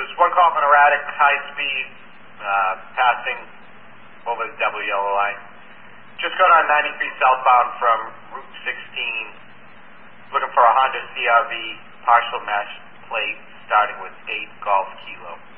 There's one call from an erratic high speed passing over the double yellow line. Just got on 93 southbound from Route 16, looking for a Honda CRV partial match plate starting with 8 Golf Kilo.